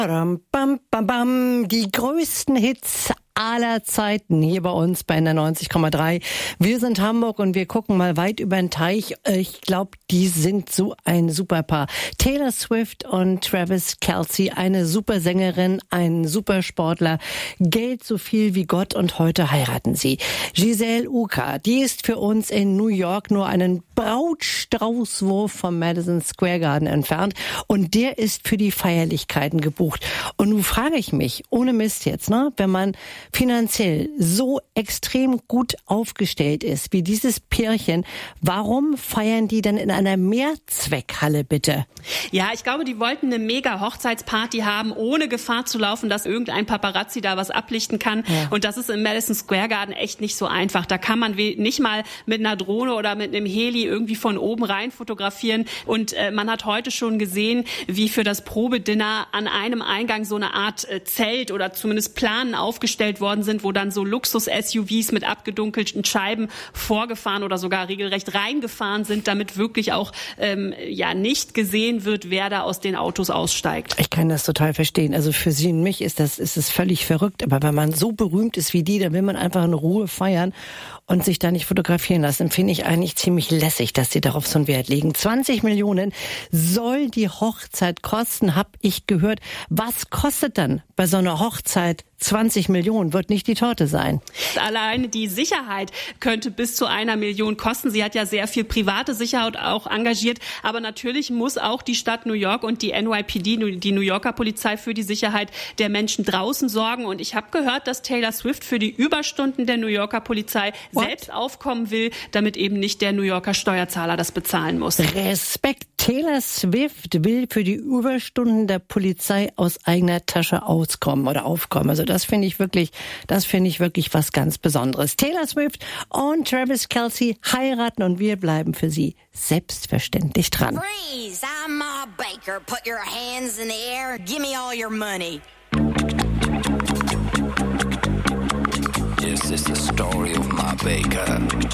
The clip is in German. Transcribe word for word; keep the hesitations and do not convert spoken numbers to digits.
Bam, bam, bam, bam. Die größten Hits aller Zeiten hier bei uns bei N R neunzig Komma drei. Wir sind Hamburg und wir gucken mal weit über den Teich. Ich glaube, die sind so ein super Paar. Taylor Swift und Travis Kelce, eine super Sängerin, ein super Sportler, Geld so viel wie Gott und heute heiraten sie. Giselle Uka, die ist für uns in New York nur einen Brautstraußwurf vom Madison Square Garden entfernt und der ist für die Feierlichkeiten gebucht. Und nun frage ich mich, ohne Mist jetzt, ne, wenn man finanziell so extrem gut aufgestellt ist wie dieses Pärchen, warum feiern die denn in einer Mehrzweckhalle bitte? Ja, ich glaube, die wollten eine mega Hochzeitsparty haben, ohne Gefahr zu laufen, dass irgendein Paparazzi da was ablichten kann. Ja. Und das ist im Madison Square Garden echt nicht so einfach. Da kann man nicht mal mit einer Drohne oder mit einem Heli irgendwie von oben rein fotografieren. Und äh, man hat heute schon gesehen, wie für das Probedinner an einem Eingang so eine Art äh, Zelt oder zumindest Planen aufgestellt worden sind, wo dann so Luxus-S U Vs mit abgedunkelten Scheiben vorgefahren oder sogar regelrecht reingefahren sind, damit wirklich auch ähm, ja nicht gesehen wird, wer da aus den Autos aussteigt. Ich kann das total verstehen. Also für Sie und mich ist das ist es völlig verrückt. Aber wenn man so berühmt ist wie die, dann will man einfach in Ruhe feiern und sich da nicht fotografieren lassen. Finde ich eigentlich ziemlich lässig, dass sie darauf so einen Wert legen. zwanzig Millionen soll die Hochzeit kosten, habe ich gehört. Was kostet dann bei so einer Hochzeit zwanzig Millionen? Wird nicht die Torte sein. Alleine die Sicherheit könnte bis zu einer Million kosten. Sie hat ja sehr viel private Sicherheit auch engagiert. Aber natürlich muss auch die Stadt New York und die N Y P D, die New Yorker Polizei, für die Sicherheit der Menschen draußen sorgen. Und ich habe gehört, dass Taylor Swift für die Überstunden der New Yorker Polizei What? selbst aufkommen will, damit eben nicht der New Yorker Steuerzahler das bezahlen muss. Respekt. Taylor Swift will für die Überstunden der Polizei aus eigener Tasche auskommen oder aufkommen. Also das finde ich wirklich, das finde ich wirklich was ganz Besonderes. Taylor Swift und Travis Kelce heiraten und wir bleiben für sie selbstverständlich dran. Freeze, I'm Ma Baker. Put your hands in the air. Give me all your money. Yes, it's the story of Ma Baker.